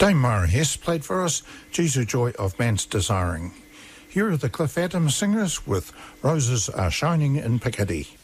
Dame Mara Hess played for us Jesus Joy of Man's Desiring. Here are the Cliff Adams Singers with Roses Are Shining in Piccadilly.